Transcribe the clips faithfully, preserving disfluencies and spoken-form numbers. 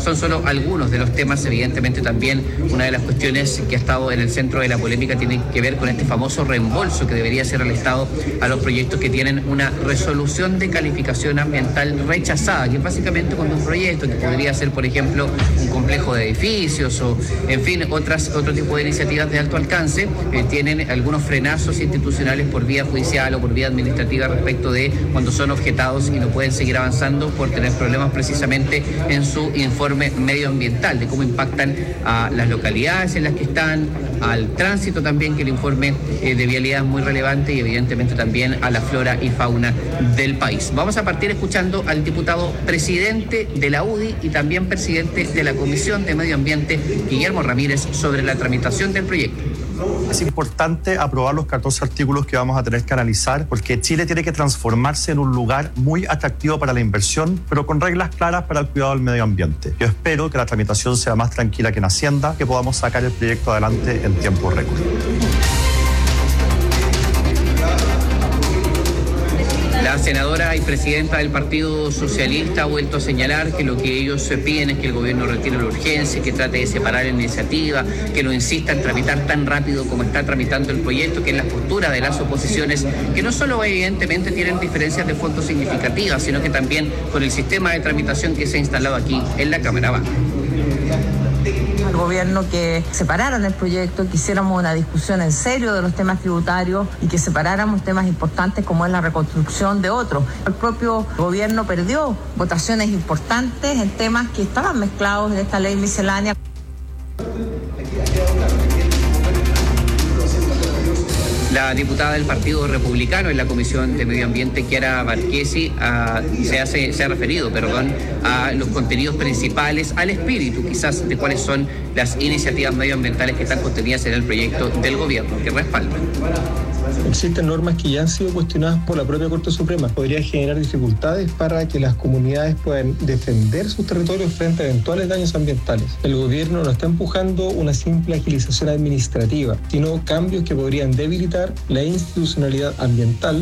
son solo algunos de los temas. Evidentemente también una de las cuestiones que ha estado en el centro de la polémica tiene que ver con este famoso reembolso que debería hacer el Estado a los proyectos que tienen una resolución de calificación ambiental rechazada, que es básicamente cuando un proyecto que podría ser, por ejemplo, un complejo de edificios o, en fin, otras, otro tipo de iniciativas de alto alcance, eh, tienen algunos frenazos institucionales por vía judicial o por vía administrativa respecto de cuando son objetados y no pueden seguir avanzando por tener problemas precisamente en su informe medioambiental, de cómo impactan a las localidades en las que están, al tránsito también, que el informe eh, de vialidad es muy relevante, y evidentemente también a la flora y fauna del país. Vamos a partir escuchando al diputado presidente de la U D I y también presidente de la Comisión de Medio Ambiente, Guillermo Ramírez, sobre la tramitación del proyecto. Es importante aprobar los catorce artículos que vamos a tener que analizar, porque Chile tiene que transformarse en un lugar muy atractivo para la inversión, pero con reglas claras para el cuidado del medio ambiente. Yo espero que la tramitación sea más tranquila que en Hacienda, que podamos sacar el proyecto adelante en tiempo récord. La senadora y presidenta del Partido Socialista ha vuelto a señalar que lo que ellos piden es que el gobierno retire la urgencia, que trate de separar la iniciativa, que no insista en tramitar tan rápido como está tramitando el proyecto, que es la postura de las oposiciones, que no solo evidentemente tienen diferencias de fondo significativas, sino que también con el sistema de tramitación que se ha instalado aquí en la Cámara Baja. Al gobierno que separaran el proyecto, que hiciéramos una discusión en serio de los temas tributarios y que separáramos temas importantes como es la reconstrucción de otros. El propio gobierno perdió votaciones importantes en temas que estaban mezclados en esta ley miscelánea. La diputada del Partido Republicano en la Comisión de Medio Ambiente, Chiara Marchesi, a, se, hace, se ha referido perdón, a los contenidos principales, al espíritu quizás de cuáles son las iniciativas medioambientales que están contenidas en el proyecto del gobierno que respaldan. Existen normas que ya han sido cuestionadas por la propia Corte Suprema. Podría generar dificultades para que las comunidades puedan defender sus territorios frente a eventuales daños ambientales. El gobierno no está empujando una simple agilización administrativa, sino cambios que podrían debilitar la institucionalidad ambiental.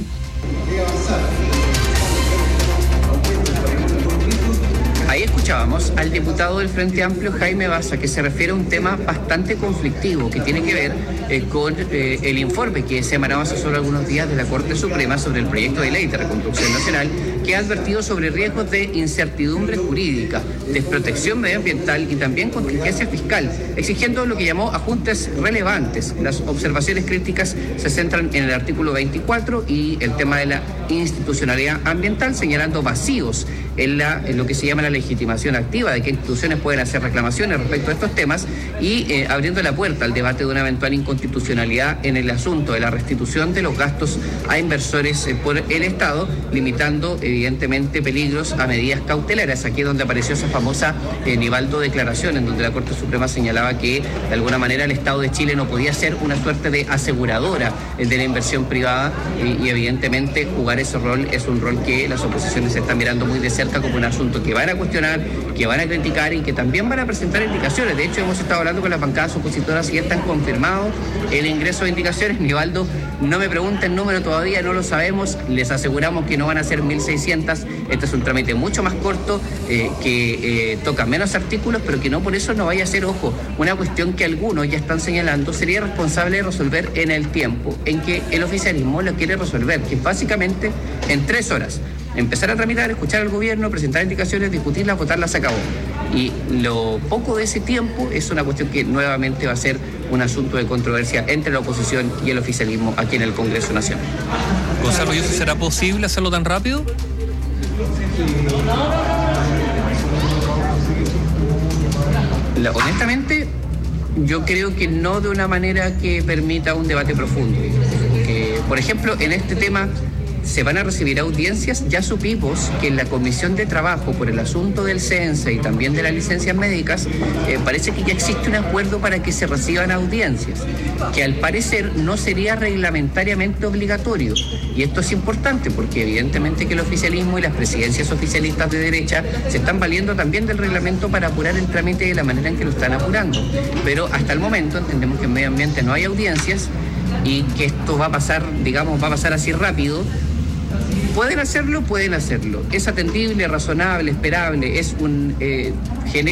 Ahí escuchábamos al diputado del Frente Amplio, Jaime Baza, que se refiere a un tema bastante conflictivo que tiene que ver eh, con eh, el informe que se emanaba hace solo algunos días de la Corte Suprema sobre el proyecto de ley de reconstrucción nacional, que ha advertido sobre riesgos de incertidumbre jurídica, desprotección medioambiental y también contingencia fiscal, exigiendo lo que llamó ajustes relevantes. Las observaciones críticas se centran en el artículo veinticuatro y el tema de la institucionalidad ambiental, señalando vacíos en, la, en lo que se llama la legitimación activa, de qué instituciones pueden hacer reclamaciones respecto a estos temas, y eh, abriendo la puerta al debate de una eventual inconstitucionalidad en el asunto de la restitución de los gastos a inversores eh, por el Estado, limitando evidentemente peligros a medidas cautelares. Aquí es donde apareció esa famosa eh, Nivaldo declaración, en donde la Corte Suprema señalaba que de alguna manera el Estado de Chile no podía ser una suerte de aseguradora eh, de la inversión privada, eh, y evidentemente jugar ese rol es un rol que las oposiciones están mirando muy de cerca como un asunto que van a cuestionar, que van a criticar y que también van a presentar indicaciones. De hecho, hemos estado hablando con las bancadas opositoras y ya están confirmados el ingreso de indicaciones. Nivaldo, no me pregunten el número todavía, no lo sabemos, les aseguramos que no van a ser mil seiscientos. Este es un trámite mucho más corto, eh, que eh, toca menos artículos, pero que no por eso no vaya a ser, ojo, una cuestión que algunos ya están señalando sería responsable de resolver en el tiempo en que el oficialismo lo quiere resolver, que es básicamente en tres horas. Empezar a tramitar, escuchar al gobierno, presentar indicaciones, discutirlas, votarlas, se acabó. Y lo poco de ese tiempo es una cuestión que nuevamente va a ser un asunto de controversia entre la oposición y el oficialismo aquí en el Congreso Nacional. Gonzalo, ¿y eso será posible hacerlo tan rápido? La, honestamente, yo creo que no de una manera que permita un debate profundo. Que, por ejemplo, en este tema se van a recibir audiencias. Ya supimos que en la Comisión de Trabajo por el asunto del CENSE y también de las licencias médicas, eh, parece que ya existe un acuerdo para que se reciban audiencias, que al parecer no sería reglamentariamente obligatorio. Y esto es importante porque evidentemente que el oficialismo y las presidencias oficialistas de derecha se están valiendo también del reglamento para apurar el trámite de la manera en que lo están apurando. Pero hasta el momento entendemos que en medio ambiente no hay audiencias y que esto va a pasar, digamos, va a pasar así rápido. ¿Pueden hacerlo? Pueden hacerlo. Es atendible, razonable, esperable, es un eh,